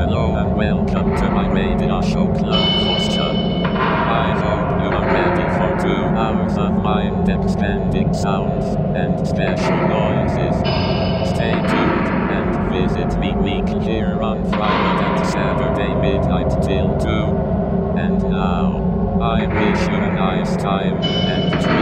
Hello and welcome to my radio show Club Posture. I hope you are ready for 2 hours of mind-expanding sounds and special noises. Stay tuned and visit me weekly here on Friday and Saturday